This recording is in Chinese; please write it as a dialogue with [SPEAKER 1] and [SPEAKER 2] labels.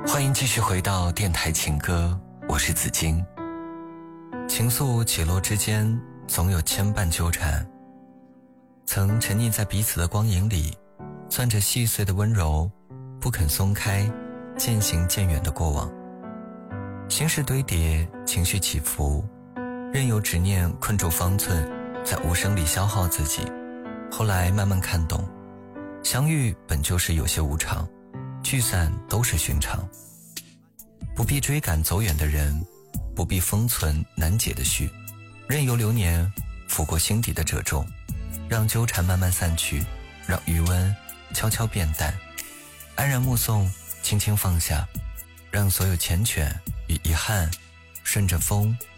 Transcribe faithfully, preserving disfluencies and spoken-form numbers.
[SPEAKER 1] 欢迎继续回到电台情歌，我是子金。情愫起落之间，总有牵绊纠缠。曾沉溺在彼此的光影里，攥着细碎的温柔，不肯松开渐行渐远的过往。心事堆叠，情绪起伏，任由执念困住方寸，在无声里消耗自己。后来慢慢看懂，相遇本就是有些无常，聚散都是寻常。不必追赶走远的人，不必封存难解的绪，任由流年拂过心底的褶皱，让纠缠慢慢散去，让余温悄悄变淡，安然目送，轻轻放下，让所有缱绻与遗憾顺着风